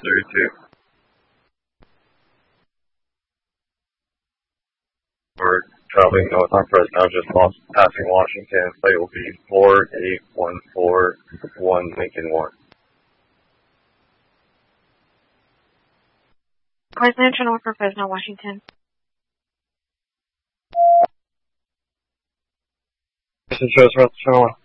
32. We're traveling north on Fresno, just lost passing Washington. Flight will be 48141 Lincoln 1. Cars National for Fresno, Washington. This is Joe's Channel 1.